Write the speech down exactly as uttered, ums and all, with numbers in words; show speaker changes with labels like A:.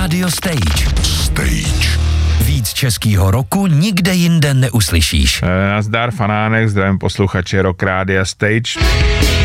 A: Radio Stage.
B: Stage.
A: Víc českýho roku nikde jinde neuslyšíš.
C: E, nazdar fanánek, zdravím posluchače Rock Rádia Stage.